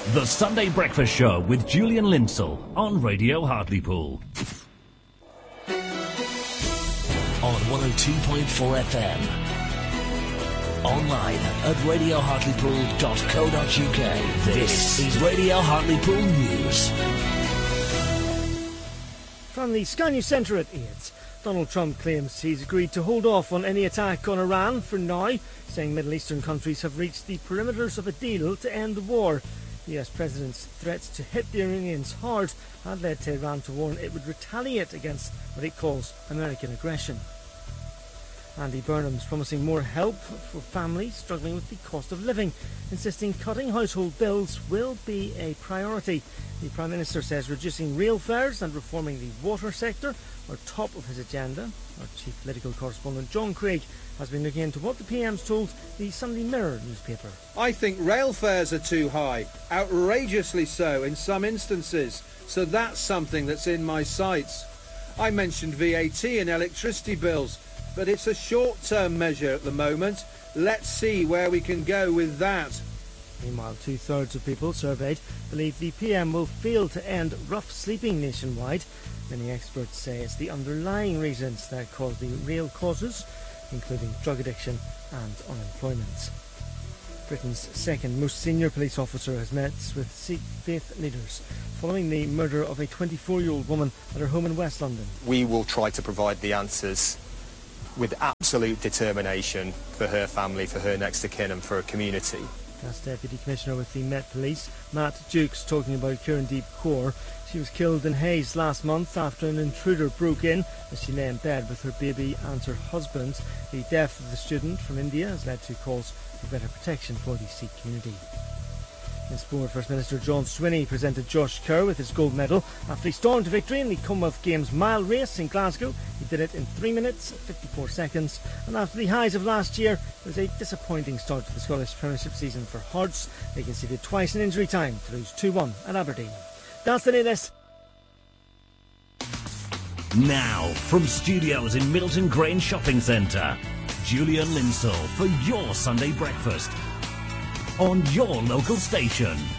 The Sunday Breakfast Show with Julian Linsell on Radio Hartlepool. On 102.4 FM. Online at radiohartlepool.co.uk. This is Radio Hartlepool News. From the Sky News Centre at 8, Donald Trump claims he's agreed to hold off on any attack on Iran for now, saying Middle Eastern countries have reached the perimeters of a deal to end the war. The US President's threats to hit the Iranians hard had led Tehran to warn it would retaliate against what it calls American aggression. Andy Burnham's promising more help for families struggling with the cost of living, insisting cutting household bills will be a priority. The Prime Minister says reducing rail fares and reforming the water sector are top of his agenda. Our chief political correspondent John Craig has been looking into what the PM's told the Sunday Mirror newspaper. I think rail fares are too high, outrageously so in some instances, so that's something that's in my sights. I mentioned VAT and electricity bills, but it's a short-term measure at the moment. Let's see where we can go with that. Meanwhile, 2/3 of people surveyed believe the PM will fail to end rough sleeping nationwide. Many experts say it's the underlying reasons that cause the real causes, including drug addiction and unemployment. Britain's second most senior police officer has met with Sikh faith leaders following the murder of a 24-year-old woman at her home in West London. We will try to provide the answers with absolute determination for her family, for her next of kin and for her community. That's Deputy Commissioner with the Met Police, Matt Dukes, talking about Kierandeep Kaur. She was killed in Hayes last month after an intruder broke in as she lay in bed with her baby and her husband. The death of the student from India has led to calls for better protection for the Sikh community. In sport, First Minister John Swinney presented Josh Kerr with his gold medal after he stormed to victory in the Commonwealth Games mile race in Glasgow. He did it in 3 minutes, 54 seconds. And after the highs of last year, it was a disappointing start to the Scottish Premiership season for Hearts. They conceded twice in injury time to lose 2-1 at Aberdeen. That's the latest. Now, from studios in Middleton Grange Shopping Centre, Julian Linsell for your Sunday breakfast on your local station.